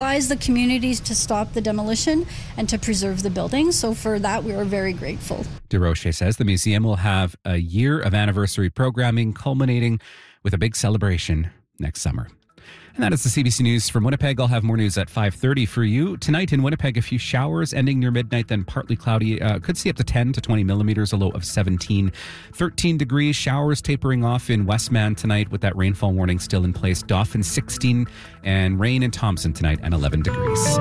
advised the communities to stop the demolition and to preserve the building. So for that, we were very grateful. Desrochers says the museum will have a year of anniversary programming culminating with a big celebration next summer. And that is the CBC News from Winnipeg. I'll have more news at 5:30 for you. Tonight in Winnipeg, a few showers ending near midnight, then partly cloudy. Could see up to 10 to 20 millimeters, a low of 17. 13 degrees, showers tapering off in Westman tonight with that rainfall warning still in place. Dauphin 16 and rain in Thompson tonight and 11 degrees.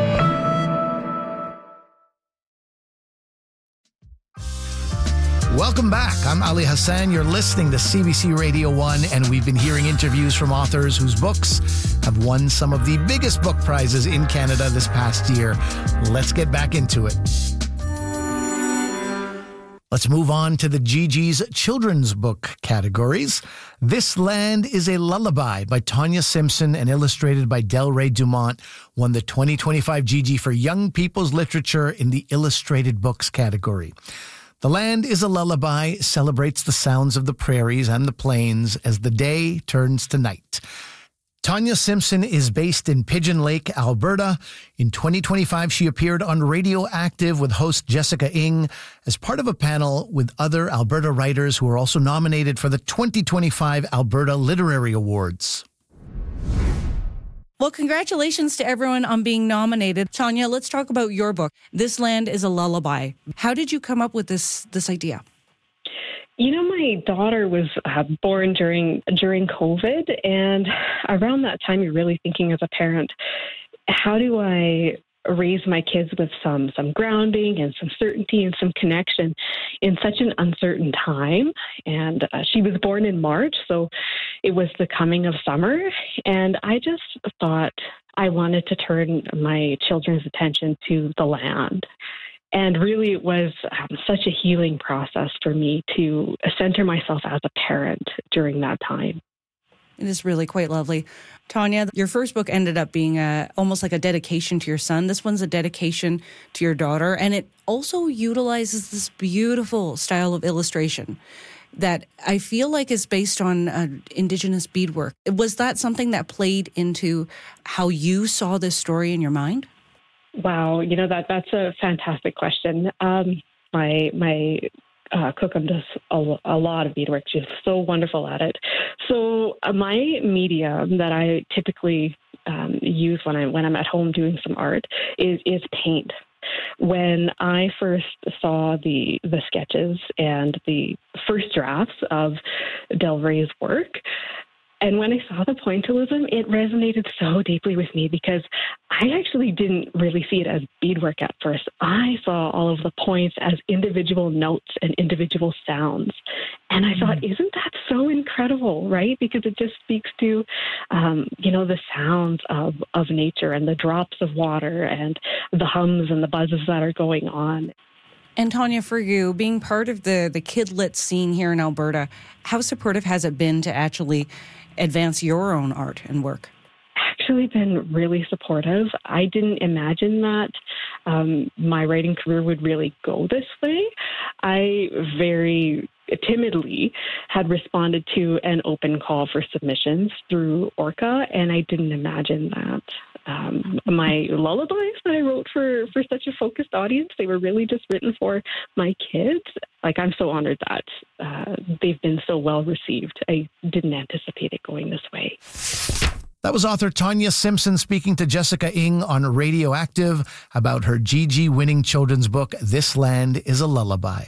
Welcome back. I'm Ali Hassan. You're listening to CBC Radio 1, and we've been hearing interviews from authors whose books have won some of the biggest book prizes in Canada this past year. Let's get back into it. Let's move on to the Gigi's children's book categories. This Land is a Lullaby by Tanya Simpson and illustrated by Delray Dumont won the 2025 Gigi for Young People's Literature in the Illustrated Books category. The Land is a Lullaby celebrates the sounds of the prairies and the plains as the day turns to night. Tanya Simpson is based in Pigeon Lake, Alberta. In 2025, she appeared on Radioactive with host Jessica Ng as part of a panel with other Alberta writers who were also nominated for the 2025 Alberta Literary Awards. Well, congratulations to everyone on being nominated. Tanya, let's talk about your book, This Land is a Lullaby. How did you come up with this idea? You know, my daughter was born during COVID, and around that time, you're really thinking as a parent, how do I raise my kids with some grounding and some certainty and some connection in such an uncertain time? And she was born in March, so it was the coming of summer, and I just thought I wanted to turn my children's attention to the land. And really, it was such a healing process for me to center myself as a parent during that time. It is really quite lovely. Tanya, your first book ended up being almost like a dedication to your son. This one's a dedication to your daughter, and it also utilizes this beautiful style of illustration that I feel like is based on Indigenous beadwork. Was that something that played into how you saw this story in your mind? Wow, you know, that's a fantastic question. My Cookham does a lot of beadwork. She's so wonderful at it. So my medium that I typically use when I'm at home doing some art is paint. When I first saw the sketches and the first drafts of Delray's work, and when I saw the pointillism, it resonated so deeply with me because I actually didn't really see it as beadwork at first. I saw all of the points as individual notes and individual sounds. And I thought, isn't that so incredible, right? Because it just speaks to, the sounds of nature and the drops of water and the hums and the buzzes that are going on. And Tanya, for you, being part of the Kidlit scene here in Alberta, how supportive has it been to actually advance your own art and work? Actually been really supportive. I didn't imagine that my writing career would really go this way. I very timidly had responded to an open call for submissions through Orca, and I didn't imagine that. My lullabies that I wrote for such a focused audience, they were really just written for my kids. Like, I'm so honored that they've been so well received. I didn't anticipate it going this way. That was author Tanya Simpson speaking to Jessica Ng on Radioactive about her Gigi winning children's book, This Land is a Lullaby.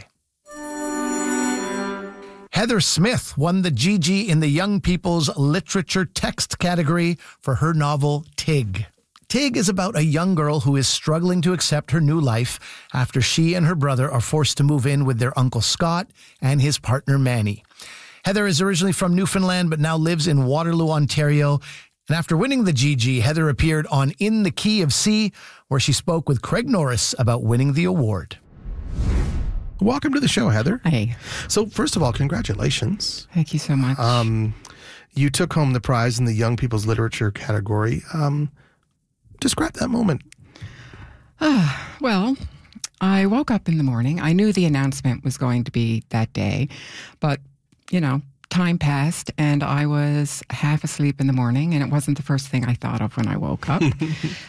Heather Smith won the Gigi in the Young People's Literature Text category for her novel, Tig. Tig is about a young girl who is struggling to accept her new life after she and her brother are forced to move in with their Uncle Scott and his partner Manny. Heather is originally from Newfoundland but now lives in Waterloo, Ontario. And after winning the Gigi, Heather appeared on In the Key of C, where she spoke with Craig Norris about winning the award. Welcome to the show, Heather. Hey. So first of all, congratulations. Thank you so much. You took home the prize in the Young People's Literature category. Describe that moment. Well, I woke up in the morning. I knew the announcement was going to be that day, but, time passed and I was half asleep in the morning, and it wasn't the first thing I thought of when I woke up.